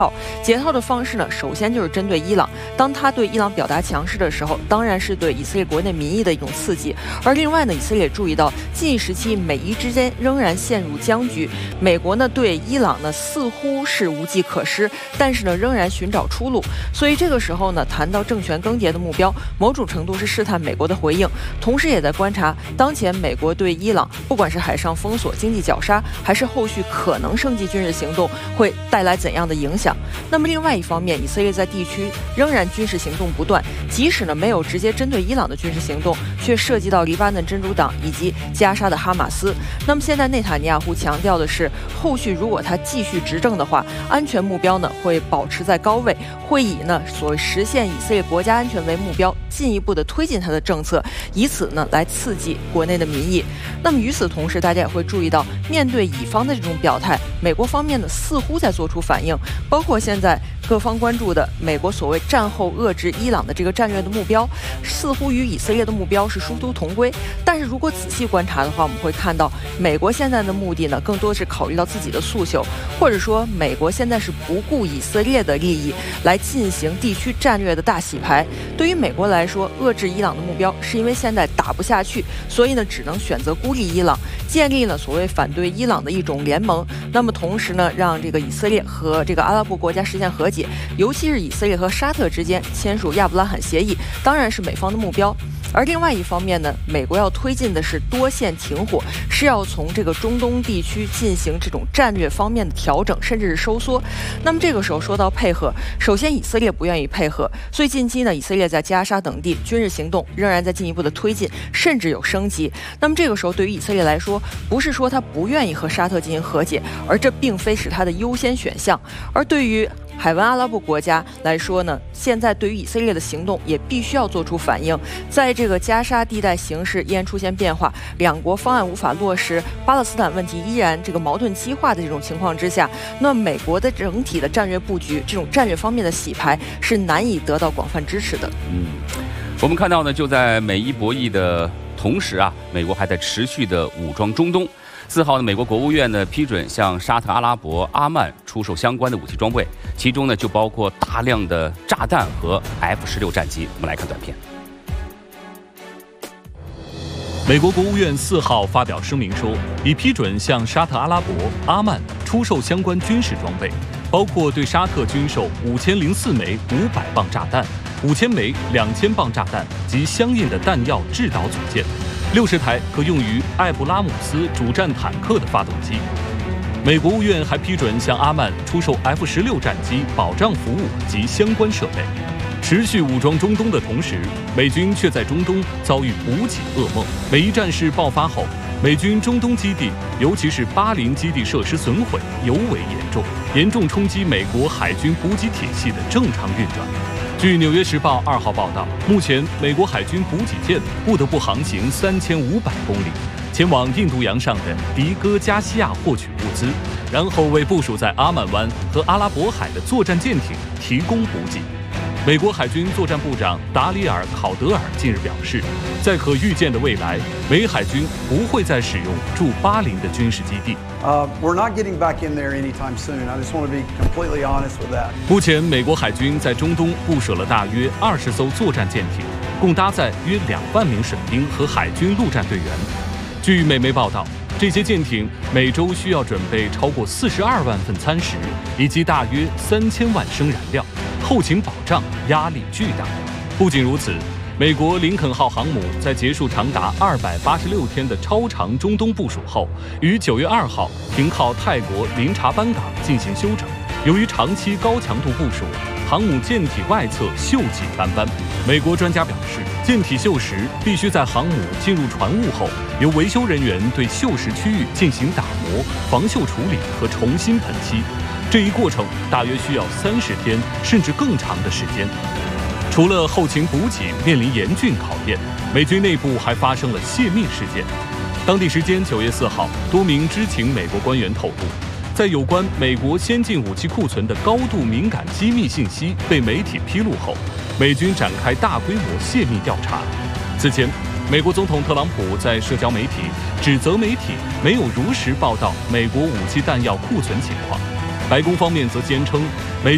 解套的方式呢，首先就是针对伊朗。当他对伊朗表达强势的时候，当然是对以色列国内民意的一种刺激。而另外呢，以色列也注意到近一时期美伊之间仍然陷入僵局，美国呢对伊朗呢似乎是无计可施，但是呢仍然寻找出路。所以这个时候呢，谈到政权更迭的目标，某种程度是试探美国的回应，同时也在观察当前美国对伊朗不管是海上封锁、经济绞杀，还是后续可能升级军事行动会带来怎样的影响。那么另外一方面，以色列在地区仍然军事行动不断，即使呢没有直接针对伊朗的军事行动，却涉及到黎巴嫩真主党以及加沙的哈马斯。那么现在内塔尼亚胡强调的是，后续如果他继续执政的话，安全目标呢会保持在高位，会以呢所谓实现以色列国家安全为目标，进一步的推进他的政策，以此呢来刺激国内的民意。那么与此同时，大家也会注意到，面对以方的这种表态，美国方面呢似乎在做出反应，包括现在各方关注的美国所谓战后遏制伊朗的这个战略的目标，似乎与以色列的目标是殊途同归。但是如果仔细观察的话，我们会看到美国现在的目的呢，更多是考虑到自己的诉求，或者说美国现在是不顾以色列的利益来进行地区战略的大洗牌。对于美国来说，遏制伊朗的目标是因为现在打不下去，所以呢只能选择孤立伊朗，建立了所谓反对伊朗的一种联盟。那么同时呢，让这个以色列和这个阿拉伯国家实现和解，尤其是以色列和沙特之间签署亚伯拉罕协议，当然是美方的目标。而另外一方面呢，美国要推进的是多线停火，是要从这个中东地区进行这种战略方面的调整，甚至是收缩。那么这个时候说到配合，首先以色列不愿意配合，所以近期呢，以色列在加沙等地军事行动仍然在进一步的推进，甚至有升级。那么这个时候对于以色列来说，不是说他不愿意和沙特进行和解，而这并非是他的优先选项。而对于海湾阿拉伯国家来说呢，现在对于以色列的行动也必须要做出反应。在这个加沙地带形势依然出现变化，两国方案无法落实，巴勒斯坦问题依然这个矛盾激化的这种情况之下，那美国的整体的战略布局，这种战略方面的洗牌是难以得到广泛支持的。 我们看到呢，就在美伊博弈的同时啊，美国还在持续的武装中东。4号呢，美国国务院呢批准向沙特阿拉伯阿曼出售相关的武器装备，其中呢就包括大量的炸弹和 F-16战机。我们来看短片。 美国国务院4号发表声明说，已批准向沙特阿拉伯阿曼出售相关军事装备，包括对沙特军售5004枚500磅炸弹、5000枚2000磅炸弹及相应的弹药制导组件，60台可用于艾布拉姆斯主战坦克的发动机。美国务院还批准向阿曼出售 F-16战机保障服务及相关设备。持续武装中东的同时，美军却在中东遭遇补给噩梦。美伊战事爆发后，美军中东基地，尤其是巴林基地设施损毁尤为严重，严重冲击美国海军补给体系的正常运转。据《纽约时报》2号报道，目前美国海军补给舰不得不航行3500公里，前往印度洋上的迪戈加西亚获取物资，然后为部署在阿曼湾和阿拉伯海的作战舰艇提供补给。美国海军作战部长达里尔·考德尔近日表示，在可预见的未来，美海军不会再使用驻巴林的军事基地。 We're not getting back in there anytime soon. I just want to be completely honest with that. 目前，美国海军在中东部署了大约20艘作战舰艇，共搭载约2万名水兵和海军陆战队员。据美媒报道，这些舰艇每周需要准备超过42万份餐食，以及大约3000万升燃料，后勤保障压力巨大。不仅如此，美国林肯号航母在结束长达286天的超长中东部署后，于9月2号停靠泰国林察班港进行休整。由于长期高强度部署，航母舰体外侧锈迹斑斑。美国专家表示，舰体锈蚀必须在航母进入船坞后，由维修人员对锈蚀区域进行打磨、防锈处理和重新喷漆。这一过程大约需要30天甚至更长的时间。除了后勤补给面临严峻考验，美军内部还发生了泄密事件。当地时间9月4号，多名知情美国官员透露，在有关美国先进武器库存的高度敏感机密信息被媒体披露后，美军展开大规模泄密调查。此前，美国总统特朗普在社交媒体指责媒体没有如实报道美国武器弹药库存情况，白宫方面则坚称美